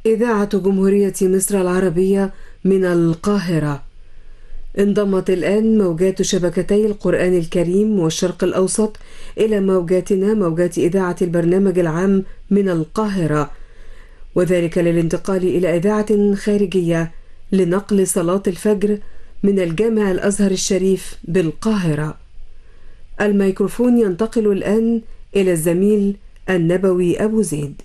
إذاعة جمهورية مصر العربية من القاهرة. انضمت الآن موجات شبكتي القرآن الكريم والشرق الأوسط إلى موجاتنا، موجات إذاعة البرنامج العام من القاهرة، وذلك للانتقال إلى إذاعة خارجية لنقل صلاة الفجر من الجامع الأزهر الشريف بالقاهرة. الميكروفون ينتقل الآن إلى الزميل النبوي أبو زيد.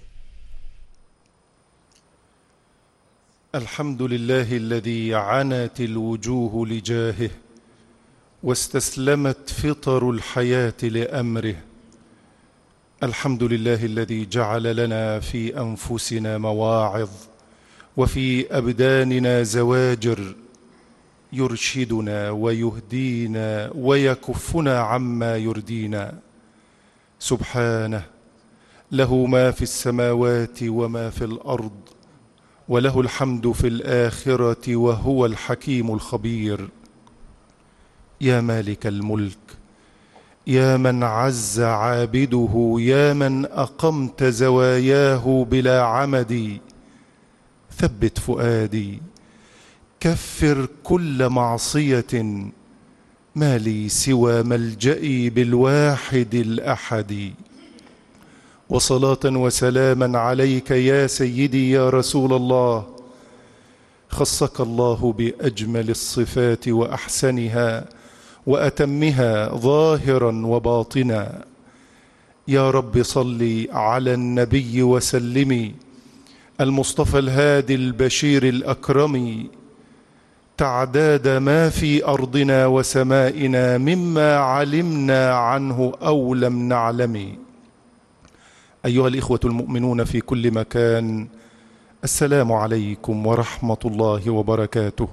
الحمد لله الذي عنت الوجوه لجاهه واستسلمت فطر الحياة لأمره. الحمد لله الذي جعل لنا في أنفسنا مواعظ وفي أبداننا زواجر يرشدنا ويهدينا ويكفنا عما يردينا. سبحانه، له ما في السماوات وما في الأرض، وله الحمد في الآخرة وهو الحكيم الخبير. يا مالك الملك، يا من عز عابده، يا من أقمت زواياه بلا عمد، ثبت فؤادي، كفر كل معصية، ما لي سوى ملجئي بالواحد الأحد. وصلاة وسلاما عليك يا سيدي يا رسول الله، خصك الله بأجمل الصفات وأحسنها وأتمها ظاهرا وباطنا. يا رب صل على النبي وسلم، المصطفى الهادي البشير الأكرم، تعداد ما في أرضنا وسمائنا مما علمنا عنه أو لم نعلم. أيها الإخوة المؤمنون في كل مكان، السلام عليكم ورحمة الله وبركاته.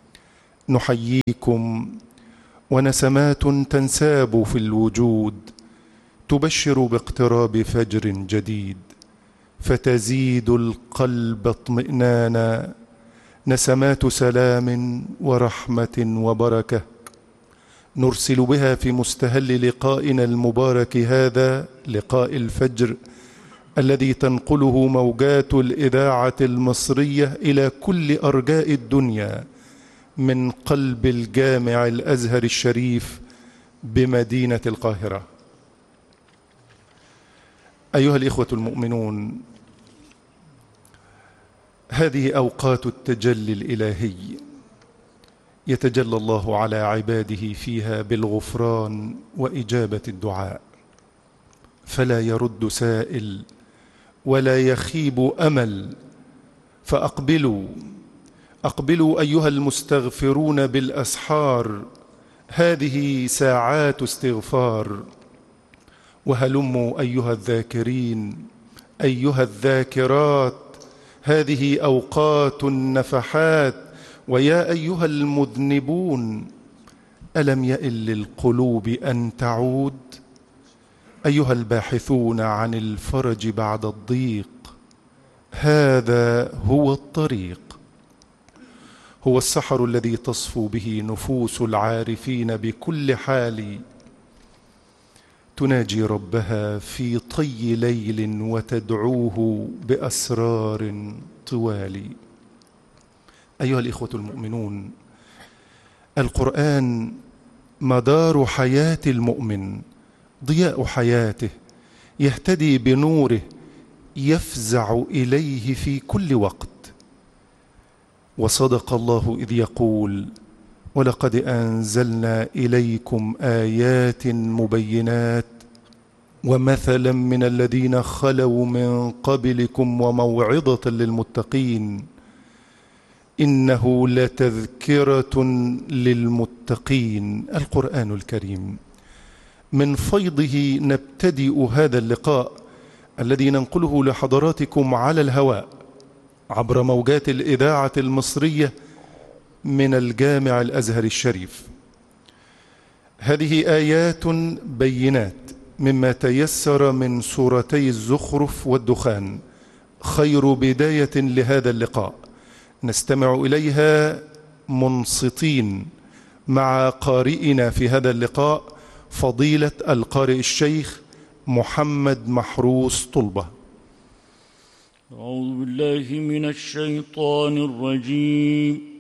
نحييكم ونسمات تنساب في الوجود تبشر باقتراب فجر جديد، فتزيد القلب اطمئنانا نسمات سلام ورحمة وبركة، نرسل بها في مستهل لقائنا المبارك هذا، لقاء الفجر الذي تنقله موجات الإذاعة المصرية إلى كل أرجاء الدنيا من قلب الجامع الأزهر الشريف بمدينة القاهرة. أيها الإخوة المؤمنون، هذه أوقات التجلي الإلهي، يتجلى الله على عباده فيها بالغفران وإجابة الدعاء، فلا يرد سائل ولا يخيب أمل. فأقبلوا أيها المستغفرون بالأسحار، هذه ساعات استغفار. وهلموا أيها الذاكرين أيها الذاكرات، هذه أوقات النفحات. ويا أيها المذنبون، ألم يئن للقلوب أن تعود؟ أيها الباحثون عن الفرج بعد الضيق، هذا هو الطريق، هو السحر الذي تصفو به نفوس العارفين بكل حال، تناجي ربها في طي ليل وتدعوه بأسرار طوال. أيها الإخوة المؤمنون، القرآن مدار حياة المؤمن، ضياء حياته، يهتدي بنوره، يفزع إليه في كل وقت. وصدق الله إذ يقول: ولقد أنزلنا إليكم آيات مبينات ومثلا من الذين خلوا من قبلكم وموعظة للمتقين، إنه لتذكرة للمتقين. القرآن الكريم من فيضه نبتدئ هذا اللقاء الذي ننقله لحضراتكم على الهواء عبر موجات الإذاعة المصرية من الجامع الأزهر الشريف. هذه آيات بينات مما تيسر من سورتي الزخرف والدخان، خير بداية لهذا اللقاء، نستمع إليها منصتين مع قارئنا في هذا اللقاء فضيلة القارئ الشيخ محمد محروس طلبة. أعوذ بالله من الشيطان الرجيم.